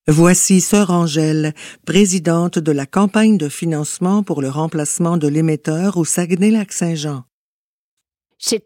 Voici Sœur Angèle, présidente de la campagne de financement pour le remplacement de l'émetteur au Saguenay-Lac-Saint-Jean. C'est